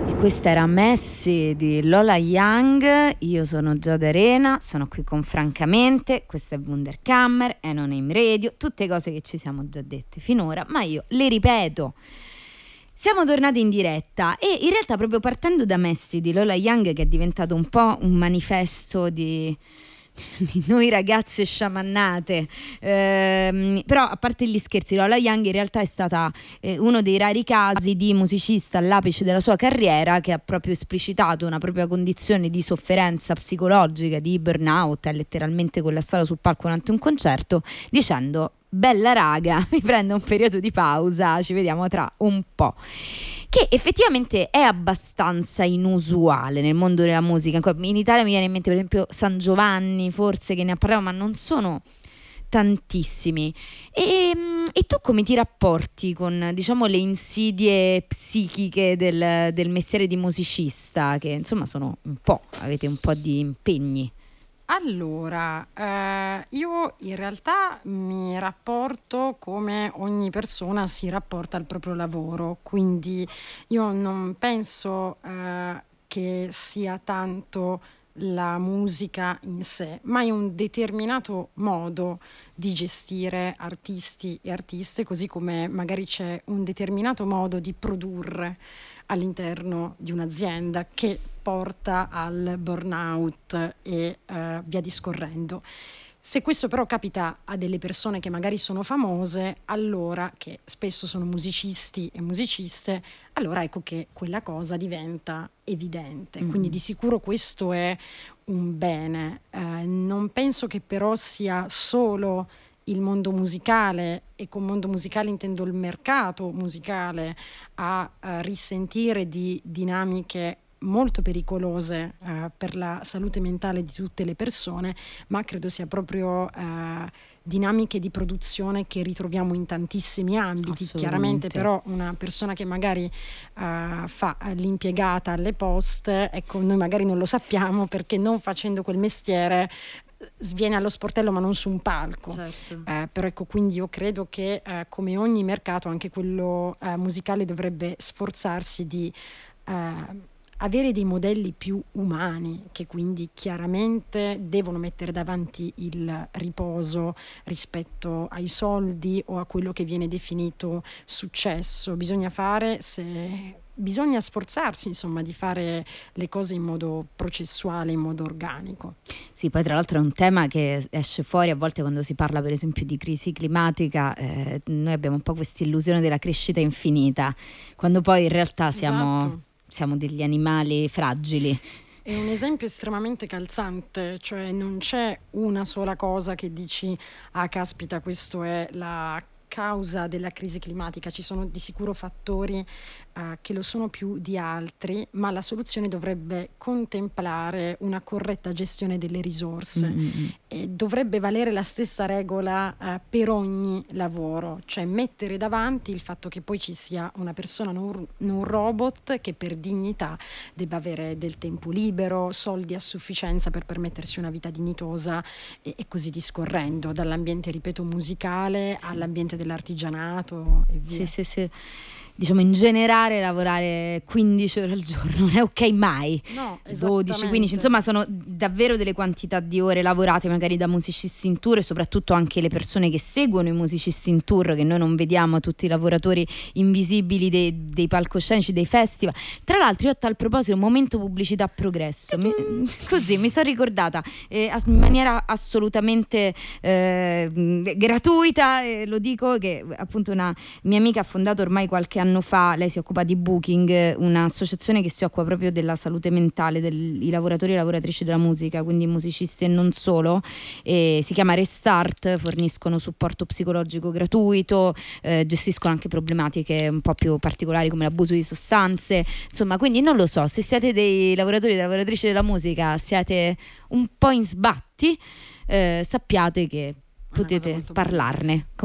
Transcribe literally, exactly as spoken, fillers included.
Questa era Messi di Lola Young. Io sono Giada Arena, sono qui con Francamente, questa è Wunderkammer, è Non Name Radio, tutte cose che ci siamo già dette finora, ma io le ripeto. Siamo tornati in diretta e in realtà proprio partendo da Messi di Lola Young, che è diventato un po' un manifesto di... di noi ragazze sciamannate, ehm, però a parte gli scherzi, Lola Young in realtà è stata eh, uno dei rari casi di musicista all'apice della sua carriera che ha proprio esplicitato una propria condizione di sofferenza psicologica, di burnout, è letteralmente collassata sul palco durante un concerto dicendo: bella raga, mi prendo un periodo di pausa, ci vediamo tra un po'. Che effettivamente è abbastanza inusuale nel mondo della musica. In Italia mi viene in mente per esempio San Giovanni, forse, che ne ha parlato, ma non sono tantissimi. E, e tu come ti rapporti con, diciamo, le insidie psichiche del, del mestiere di musicista, che insomma sono un po', avete un po' di impegni? Allora, eh, io in realtà mi rapporto come ogni persona si rapporta al proprio lavoro, quindi io non penso eh, che sia tanto la musica in sé, ma è un determinato modo di gestire artisti e artiste, così come magari c'è un determinato modo di produrre all'interno di un'azienda che porta al burnout e uh, via discorrendo. Se questo però capita a delle persone che magari sono famose, allora, che spesso sono musicisti e musiciste, allora ecco che quella cosa diventa evidente. Mm. Quindi di sicuro questo è un bene. Eh, non penso che però sia solo il mondo musicale, e con mondo musicale intendo il mercato musicale, a, a risentire di dinamiche molto pericolose uh, per la salute mentale di tutte le persone, ma credo sia proprio uh, dinamiche di produzione che ritroviamo in tantissimi ambiti. Chiaramente però una persona che magari uh, fa l'impiegata alle poste, ecco, noi magari non lo sappiamo perché non facendo quel mestiere sviene allo sportello ma non su un palco. Certo. Eh, però ecco, quindi io credo che eh, come ogni mercato anche quello eh, musicale dovrebbe sforzarsi di eh, avere dei modelli più umani, che quindi chiaramente devono mettere davanti il riposo rispetto ai soldi o a quello che viene definito successo. Bisogna fare se Bisogna sforzarsi, insomma, di fare le cose in modo processuale, in modo organico. Sì, poi tra l'altro è un tema che esce fuori a volte quando si parla per esempio di crisi climatica. Eh, noi abbiamo un po' questa illusione della crescita infinita, quando poi in realtà siamo, esatto. siamo degli animali fragili. È un esempio estremamente calzante, cioè non c'è una sola cosa che dici: ah caspita, questo è la causa della crisi climatica. Ci sono di sicuro fattori uh, che lo sono più di altri, ma la soluzione dovrebbe contemplare una corretta gestione delle risorse. Mm-hmm. E dovrebbe valere la stessa regola uh, per ogni lavoro, cioè mettere davanti il fatto che poi ci sia una persona, non un robot, che per dignità debba avere del tempo libero, soldi a sufficienza per permettersi una vita dignitosa e, e così discorrendo, dall'ambiente, ripeto, musicale, sì, all'ambiente dell'artigianato e via. Sì, sì, sì. Diciamo, in generale lavorare quindici ore al giorno non è ok mai. No, dodici, quindici, insomma sono davvero delle quantità di ore lavorate magari da musicisti in tour, e soprattutto anche le persone che seguono i musicisti in tour, che noi non vediamo, tutti i lavoratori invisibili dei, dei palcoscenici, dei festival. Tra l'altro io a tal proposito, un momento pubblicità progresso, mi, così mi sono ricordata eh, in maniera assolutamente eh, gratuita, e lo dico, che appunto una mia amica ha fondato ormai qualche anno anno fa, lei si occupa di Booking, un'associazione che si occupa proprio della salute mentale dei lavoratori e lavoratrici della musica, quindi musicisti e non solo, e si chiama Restart, forniscono supporto psicologico gratuito, eh, gestiscono anche problematiche un po' più particolari come l'abuso di sostanze, insomma, quindi non lo so, se siete dei lavoratori e lavoratrici della musica, siete un po' in sbatti, eh, sappiate che potete parlarne.